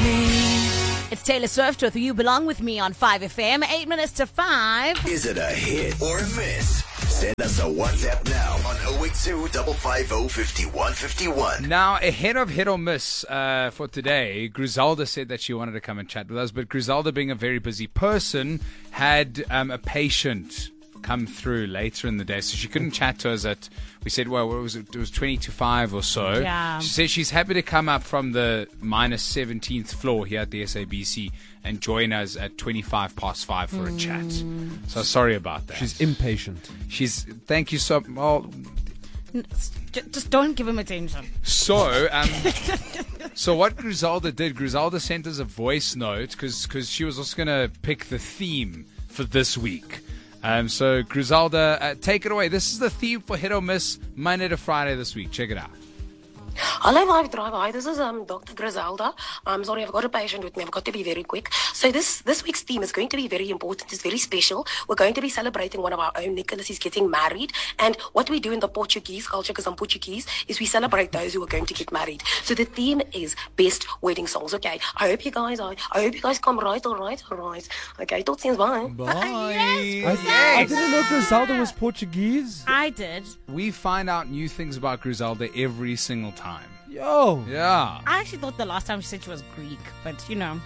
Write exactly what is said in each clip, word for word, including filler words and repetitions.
It's Taylor Swift with You Belong With Me on five F M, eight minutes to five. Is it a hit or a miss? Send us a WhatsApp now on oh eight two, five five oh, five one five one. Now, ahead of hit or miss uh, for today, Griselda said that she wanted to come and chat with us, but Griselda, being a very busy person, had um, a patient come through later in the day, so she couldn't chat to us at, we said, well, what was it? It was twenty to five or so. Yeah. She said she's happy to come up from the minus seventeenth floor here at the S A B C and join us at twenty-five past five for a chat. So sorry about that. She's impatient. She's, thank you so, well, Just don't give him attention. So, um, so what Griselda did, Griselda sent us a voice note because because she was also going to pick the theme for this week. Um, so, Griselda, uh, take it away. This is the theme for Hit or Miss, Monday to Friday this week. Check it out. Hello, Vibe Driver. Hi, this is um, Doctor Griselda. I'm sorry, I've got a patient with me. I've got to be very quick. So this this week's theme is going to be very important. It's very special. We're going to be celebrating one of our own. Nicholas is getting married. And what we do in the Portuguese culture, because I'm Portuguese, is we celebrate those who are going to get married. So the theme is best wedding songs. Okay, I hope you guys I, I hope you guys come right, all right, all right. Okay, tot ziens, bye. Bye. Yes, I, I didn't know Griselda was Portuguese. I did. We find out new things about Griselda every single time. Yo. Yeah. I actually thought the last time she said she was Greek, but you know.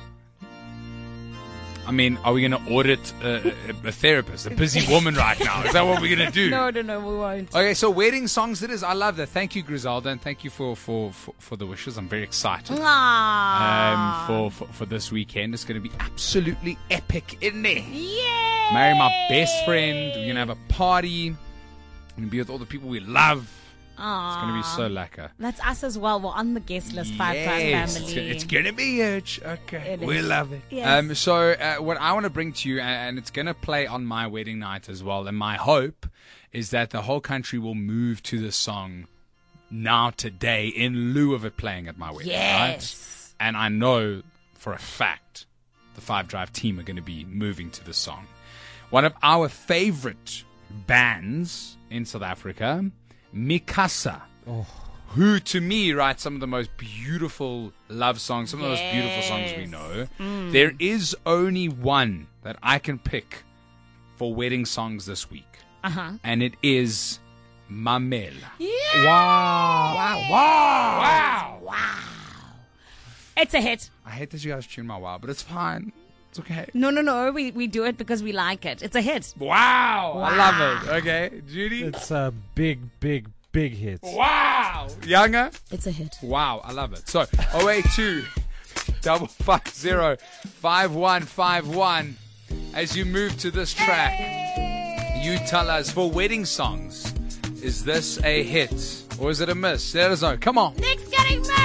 I mean, are we going to audit a, a, a therapist, a busy woman right now? Is that what we're going to do? No, no, no, we won't. Okay, so wedding songs it is. I love that. Thank you, Griselda, and thank you for, for, for, for the wishes. I'm very excited. Um, Aww. for, for for this weekend. It's going to be absolutely epic, isn't it? Yay! Marry my best friend. We're going to have a party. We're going to be with all the people we love. Aww. It's going to be so lacquer. That's us as well. We're on the guest list, Five Prime Yes, Family. it's going to be huge. Okay, It we is. love it. Yes. Um, so uh, what I want to bring to you, and it's going to play on my wedding night as well, and my hope is that the whole country will move to this song now today in lieu of it playing at my wedding. Yes. Right? And I know for a fact the Five Drive team are going to be moving to this song. One of our favorite bands in South Africa, Mikasa. Oh. Who, to me, writes some of the most beautiful love songs, some of the most beautiful songs we Yes. know. Mm. There is only one that I can pick for wedding songs this week, Uh-huh. and it is Mamela. Yeah. Wow. Wow, wow, Wow. It's a hit. I hate that you guys tune my wow, but it's fine. It's okay. No, no, no. We we do it because we like it. It's a hit. Wow, I Wow. love it. Okay, Judy? It's a big, big, big hit. Wow. Younger? It's a hit. Wow, I love it. So, oh eight two, five five zero, five one five one. As you move to this track, you tell us, for wedding songs, is this a hit or is it a miss? Let us know. Come on. Nick's getting married.